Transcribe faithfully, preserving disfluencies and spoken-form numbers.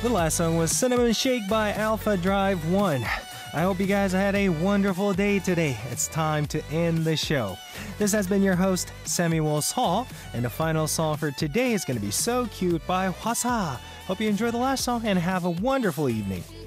The last song was Cinnamon Shake by Alpha Drive one. I hope you guys had a wonderful day today. It's time to end the show. This has been your host, Samuel Hall, and the final song for today is going to be So Cute by Hwasa. Hope you enjoyed the last song and have a wonderful evening.